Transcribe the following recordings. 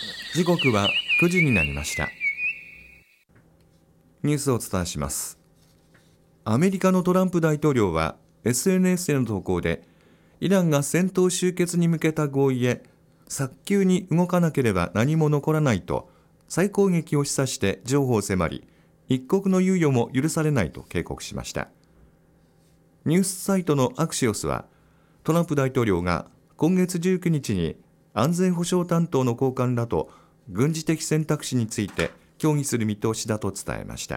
時刻は9時になりました。ニュースをお伝えします。アメリカのトランプ大統領は SNS への投稿で、イランが戦闘終結に向けた合意へ早急に動かなければ何も残らないと再攻撃を示唆して譲歩を迫り、一刻の猶予も許されないと警告しました。ニュースサイトのアクシオスは、トランプ大統領が今月19日に安全保障担当の高官らと軍事的選択肢について協議する見通しだと伝えました。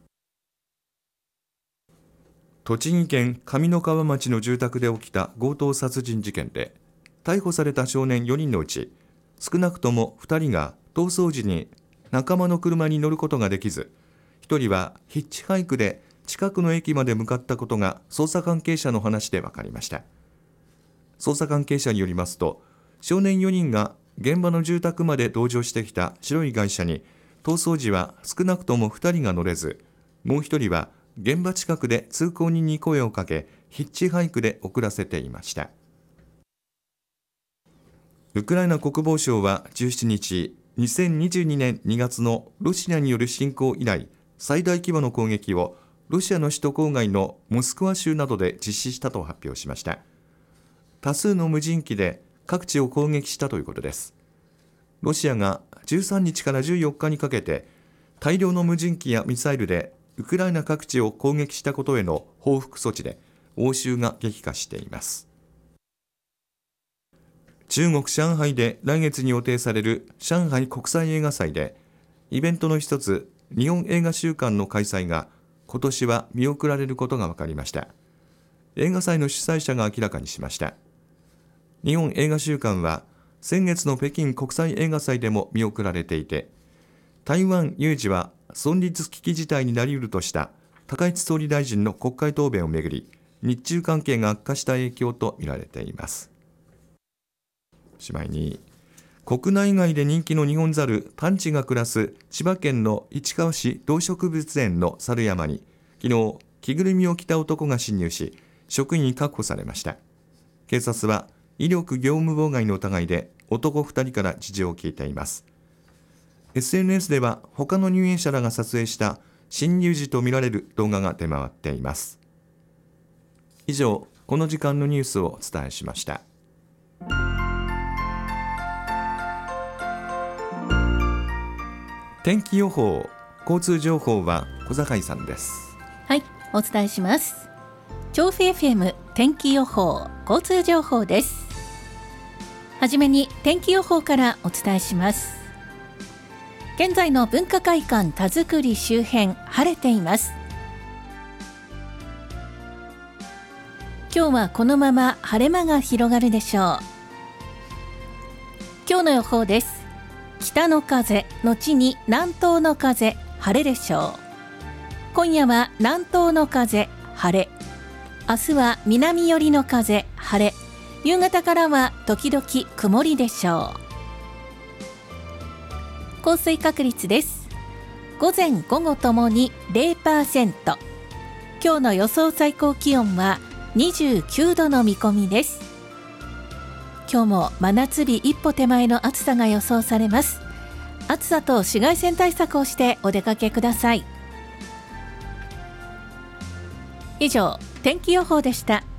栃木県上三川町の住宅で起きた強盗殺人事件で、逮捕された少年4人のうち少なくとも2人が逃走時に仲間の車に乗ることができず、1人はヒッチハイクで近くの駅まで向かったことが捜査関係者の話で分かりました。捜査関係者によりますと、少年4人が現場の住宅まで同乗してきた白い外車に逃走時は少なくとも2人が乗れず、もう1人は現場近くで通行人に声をかけヒッチハイクで遅らせていました。ウクライナ国防省は17日、2022年2月のロシアによる侵攻以来最大規模の攻撃をロシアの首都郊外のモスクワ州などで実施したと発表しました。多数の無人機で各地を攻撃したということです。ロシアが13日から14日にかけて大量の無人機やミサイルでウクライナ各地を攻撃したことへの報復措置で応酬が激化しています。中国上海で来月に予定される上海国際映画祭で、イベントの一つ日本映画週間の開催が今年は見送られることが分かりました。映画祭の主催者が明らかにしました。日本映画週間は先月の北京国際映画祭でも見送られていて、台湾有事は存立危機事態になり得るとした高市総理大臣の国会答弁をめぐり、日中関係が悪化した影響とみられています。おしまいに、国内外で人気のニホンザルパンチが暮らす千葉県の市川市動植物園の猿山に昨日着ぐるみを着た男が侵入し、職員に確保されました。警察は威力業務妨害の疑いで男2人から事情を聞いています。 SNS では他の入園者らが撮影した侵入時とみられる動画が出回っています。以上、この時間のニュースをお伝えしました。天気予報、交通情報は小坂井さんです。 はい、お伝えします。調布 FM 天気予報、交通情報です。はじめに天気予報からお伝えします。現在の文化会館田作周辺、晴れています。今日はこのまま晴れ間が広がるでしょう。今日の予報です。北の風後に南東の風、晴れでしょう。今夜は南東の風、晴れ。明日は南寄りの風、晴れ。夕方からは時々曇りでしょう。降水確率です。午前午後ともに 0%。今日の予想最高気温は29度の見込みです。今日も真夏日一歩手前の暑さが予想されます。暑さと紫外線対策をしてお出かけください。以上、天気予報でした。